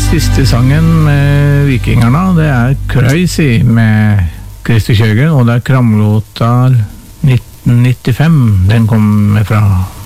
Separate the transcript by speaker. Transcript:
Speaker 1: Siste sangen med Vikingerne, det Crazy med Christer Kjøgen, og det Kramlåta 1995, den kom fra